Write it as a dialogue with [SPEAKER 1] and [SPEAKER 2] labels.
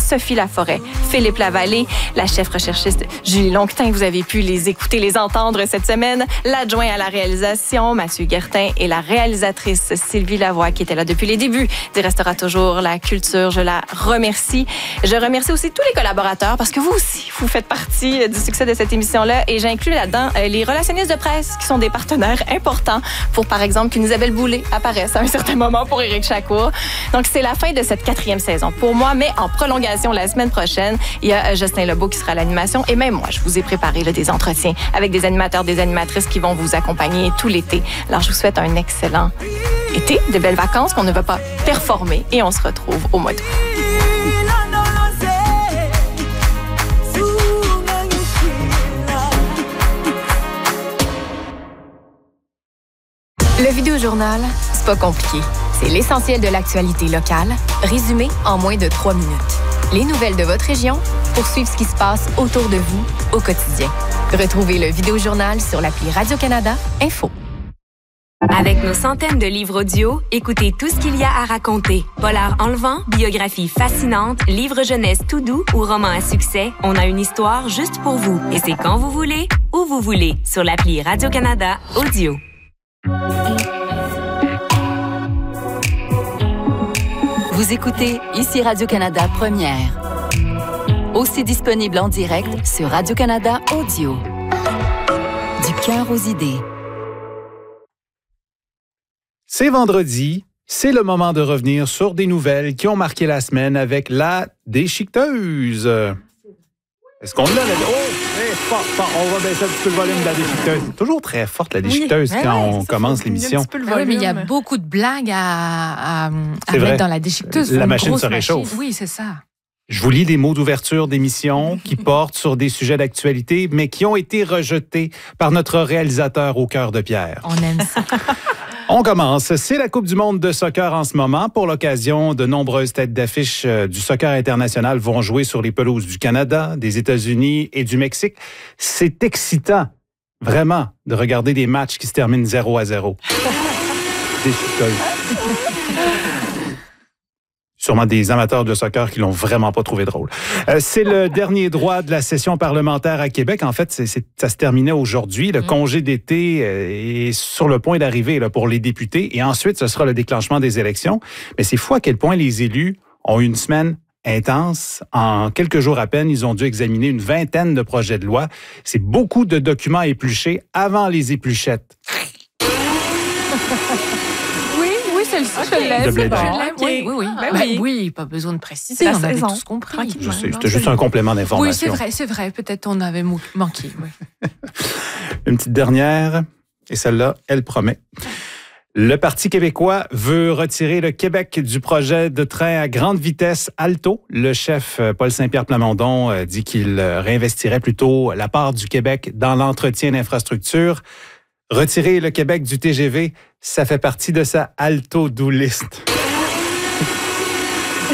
[SPEAKER 1] Sophie Laforêt, Philippe Lavallée, la chef recherchiste Julie Longtin. Vous avez pu les écouter, les entendre cette semaine. L'adjoint à la réalisation, Mathieu Guertin, et la réalisatrice Sylvie Lavoie, qui était là depuis les débuts d'Il restera toujours la culture. Je la remercie. Je remercie aussi tous les collaborateurs, parce que vous aussi, vous faites partie du succès de cette émission-là. Et j'inclus là-dedans les relationnistes de presse, qui sont des partenaires importants pour, par exemple, qu'une Isabelle Boulay apparaisse à un certain moment pour Éric Chacour. Donc, c'est la fin de cette 4e saison pour moi, mais en prolongation la semaine prochaine, il y a Justin Lebeau qui sera à l'animation. Et même moi, je vous ai préparé là, des entretiens avec des animateurs, des animatrices qui vont vous accompagner tout l'été. Alors, je vous souhaite un excellent été, de belles vacances, qu'on ne va pas performer, et on se retrouve au mois d'août.
[SPEAKER 2] Le Vidéojournal, c'est pas compliqué. C'est l'essentiel de l'actualité locale, résumé en moins de 3 minutes. Les nouvelles de votre région pour suivre ce qui se passe autour de vous au quotidien. Retrouvez le Vidéojournal sur l'appli Radio-Canada Info.
[SPEAKER 3] Avec nos centaines de livres audio, écoutez tout ce qu'il y a à raconter. Polar enlevant, biographie fascinante, livre jeunesse tout doux ou roman à succès, on a une histoire juste pour vous. Et c'est quand vous voulez, où vous voulez, sur l'appli Radio-Canada Audio.
[SPEAKER 4] Vous écoutez ici Radio-Canada Première. Aussi disponible en direct sur Radio-Canada Audio. Du cœur aux idées.
[SPEAKER 5] C'est vendredi, c'est le moment de revenir sur des nouvelles qui ont marqué la semaine avec la déchiqueteuse. Est-ce qu'on l'a? On va baisser un petit peu le volume de la déchiqueteuse. C'est toujours très forte, la déchiqueteuse, quand on commence l'émission.
[SPEAKER 6] Oui, mais il y a beaucoup de blagues à mettre dans la déchiqueteuse.
[SPEAKER 5] La machine se réchauffe.
[SPEAKER 6] Oui, c'est ça.
[SPEAKER 5] Je vous lis des mots d'ouverture d'émission qui portent sur des sujets d'actualité, mais qui ont été rejetés par notre réalisateur au cœur de pierre.
[SPEAKER 6] On aime ça.
[SPEAKER 5] On commence. C'est la Coupe du monde de soccer en ce moment. Pour l'occasion, de nombreuses têtes d'affiche du soccer international vont jouer sur les pelouses du Canada, des États-Unis et du Mexique. C'est excitant, vraiment, de regarder des matchs qui se terminent 0-0. Déchiqueteuse. Sûrement des amateurs de soccer qui l'ont vraiment pas trouvé drôle. C'est le dernier droit de la session parlementaire à Québec. En fait, ça se terminait aujourd'hui. Le congé d'été est sur le point d'arriver là, pour les députés. Et ensuite, ce sera le déclenchement des élections. Mais c'est fou à quel point les élus ont eu une semaine intense. En quelques jours à peine, ils ont dû examiner une vingtaine de projets de loi. C'est beaucoup de documents épluchés avant les épluchettes.
[SPEAKER 6] Oui, pas besoin de préciser. On avait tous compris.
[SPEAKER 5] Je sais, c'était juste un complément d'information.
[SPEAKER 6] Oui, c'est vrai. Peut-être on avait manqué. Oui.
[SPEAKER 5] Une petite dernière, et celle-là, elle promet. Le Parti québécois veut retirer le Québec du projet de train à grande vitesse Alto. Le chef Paul Saint-Pierre Plamondon dit qu'il réinvestirait plutôt la part du Québec dans l'entretien d'infrastructures. Retirer le Québec du TGV, ça fait partie de sa Alto-do list.